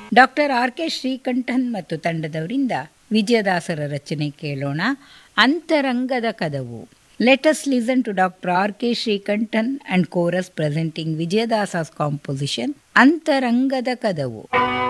Doctor R K Srikantan ಮತ್ತು ತಂಡದವರಿಂದ ವಿಜಯದಾಸರ ರಚನೆ ಕೇಳೋಣ. ಅಂತರಂಗದ ಕದವು. Let us listen to Dr. R. K. Srikantan and chorus presenting Vijayadasa's composition Antarangada Kadavu.